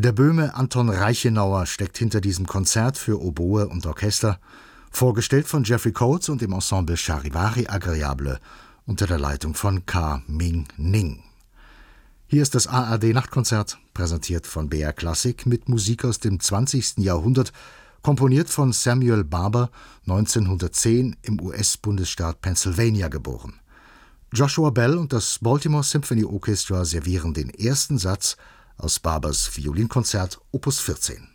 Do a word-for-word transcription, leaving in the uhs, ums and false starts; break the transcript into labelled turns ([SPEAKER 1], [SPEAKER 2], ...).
[SPEAKER 1] Der Böhme Anton Reichenauer steckt hinter diesem Konzert für Oboe und Orchester, vorgestellt von Jeffrey Coates und dem Ensemble Charivari Agréable unter der Leitung von Ka Ming Ning. Hier ist das A R D-Nachtkonzert, präsentiert von B R Classic mit Musik aus dem zwanzigsten Jahrhundert, komponiert von Samuel Barber, neunzehnhundertzehn im U S-Bundesstaat Pennsylvania geboren. Joshua Bell und das Baltimore Symphony Orchestra servieren den ersten Satz aus Barbers Violinkonzert Opus vierzehn.